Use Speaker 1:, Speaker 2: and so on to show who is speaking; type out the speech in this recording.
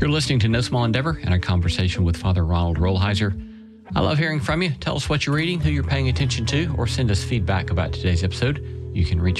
Speaker 1: You're listening to No Small Endeavor and a conversation with Father Ronald Rolheiser. I love hearing from you. Tell us what you're reading, who you're paying attention to, or send us feedback about today's episode. You can reach